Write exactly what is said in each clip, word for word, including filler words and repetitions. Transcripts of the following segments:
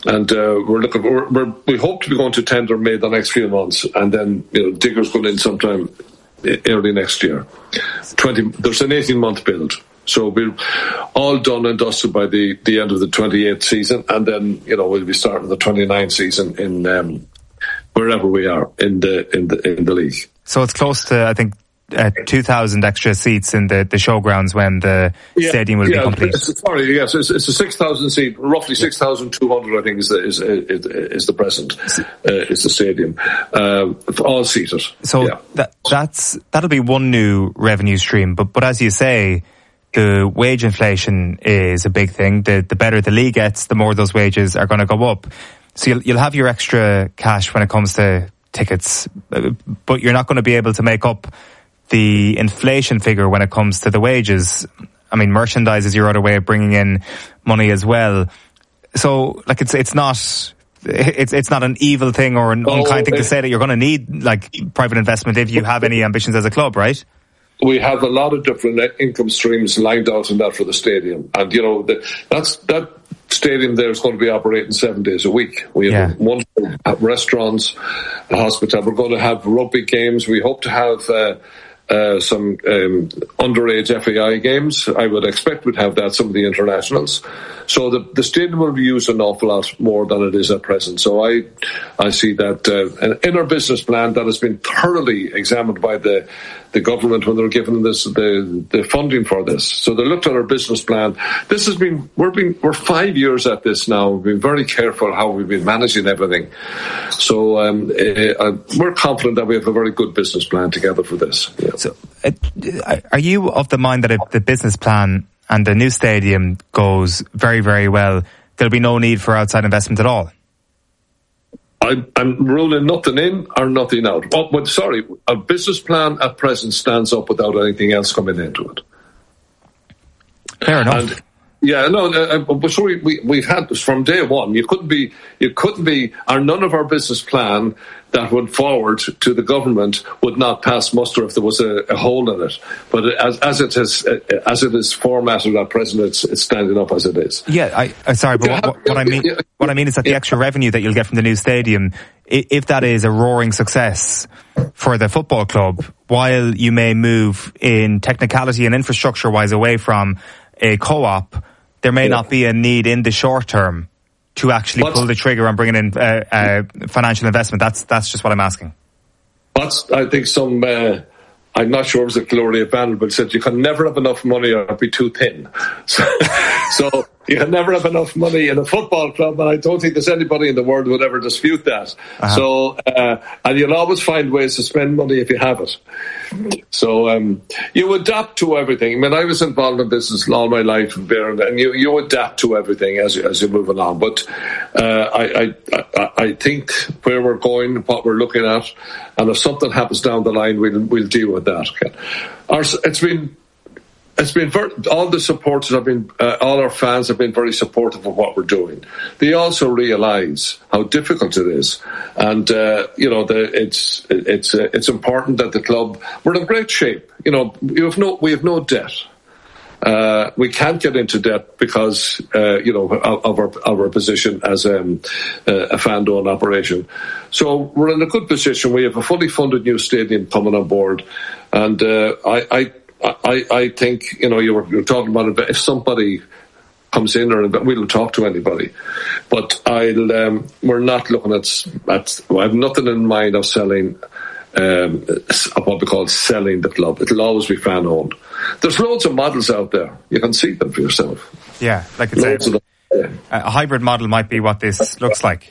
And uh, we're looking. We're, we're, we hope to be going to tender May the next few months, and then you know diggers going in sometime early next year. Twenty. There's an eighteen month build, so we're all done and dusted by the, the end of the twenty-eighth season, and then you know we'll be starting the twenty-ninth season in um, wherever we are in the in the in the league. So it's close to, I think, uh, two thousand extra seats in the, the showgrounds when the yeah, stadium will yeah, be complete. It's, sorry, yes, it's, it's a six thousand seat, roughly six thousand two hundred, I think, is the, is, is, is the present, uh, is the stadium, uh, all seated. So yeah. that that's that'll be one new revenue stream. But but as you say, the wage inflation is a big thing. The the better the league gets, the more those wages are going to go up. So you'll you'll have your extra cash when it comes to tickets, but you're not going to be able to make up the inflation figure when it comes to the wages. I mean, merchandise is your other way of bringing in money as well. So, like, it's it's not it's it's not an evil thing or an oh, unkind thing to say that you're going to need like private investment if you have any ambitions as a club, right? We have a lot of different income streams lined out in that for the stadium, and you know the, that's that. Stadium there is going to be operating seven days a week. We have yeah. one restaurants, a hospital. We're going to have rugby games. We hope to have uh, uh, some um, underage F A I games. I would expect we'd have that, some of the internationals. So the, the stadium will be used an awful lot more than it is at present. So I I see that uh, in our business plan that has been thoroughly examined by the the government when they're given this the the funding for this. So they looked at our business plan. This has been we're been we're five years at this now. We've been very careful how we've been managing everything. So um, uh, we're confident that we have a very good business plan together for this. Yeah. So uh, are you of the mind that if the business plan and the new stadium goes very, very well, there'll be no need for outside investment at all? I, I'm ruling nothing in or nothing out. Oh, but sorry, a business plan at present stands up without anything else coming into it. Fair enough. And, yeah, no, uh, but sorry, we, we've had this from day one. You couldn't be, you couldn't be, or none of our business plan that went forward to the government would not pass muster if there was a, a hole in it. But as, as it is, as it is formatted at present, it's, it's standing up as it is. Yeah, I, I sorry, but what, what I mean, what I mean is that the extra revenue that you'll get from the new stadium, if that is a roaring success for the football club, while you may move in technicality and infrastructure wise away from a co-op, there may yeah. not be a need in the short term to actually What's, pull the trigger on bringing in uh, uh, financial investment. That's that's just what I'm asking. That's, I think some, uh, I'm not sure it was a Gloria Vanderbilt said you can never have enough money or be too thin. So, so you can never have enough money in a football club, and I don't think there's anybody in the world who would ever dispute that. Uh-huh. So, uh, and you'll always find ways to spend money if you have it. So um, you adapt to everything. I mean, I was involved in business all my life, and you you adapt to everything as you, as you move along. But uh, I, I I think where we're going, what we're looking at, and if something happens down the line, we'll we'll deal with that. Okay. Our, it's been. It's been very, all the supporters have been, uh, all our fans have been very supportive of what we're doing. They also realise how difficult it is, and uh, you know, the, it's it's uh, it's important that the club, we're in great shape. You know, we have no we have no debt. Uh, we can't get into debt because uh, you know of our of our position as um, uh, a fan-owned operation. So we're in a good position. We have a fully funded new stadium coming on board, and uh, I. I I, I think, you know, you were, you were talking about it, if somebody comes in, or we'll talk to anybody. But I'll, um, we're not looking at, at, I have nothing in mind of selling, um, what we call selling the club. It'll always be fan owned. There's loads of models out there. You can see them for yourself. Yeah, like it's a, yeah. a hybrid model might be what this looks like.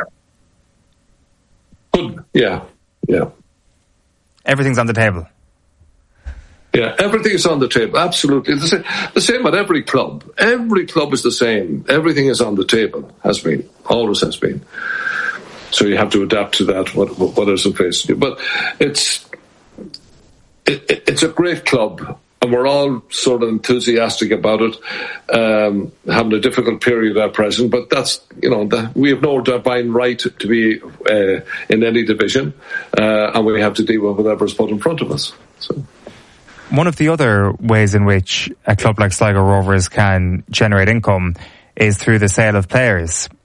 Good. Yeah, yeah. Everything's on the table. Yeah, everything is on the table. Absolutely. The same, the same at every club. Every club is the same. Everything is on the table. Has been. Always has been. So you have to adapt to that, what, what is in face of you. But it's, it, it's a great club, and we're all sort of enthusiastic about it, um, having a difficult period at present. But that's, you know, that we have no divine right to be uh, in any division, uh, and we have to deal with whatever's put in front of us. So. One of the other ways in which a club like Sligo Rovers can generate income is through the sale of players.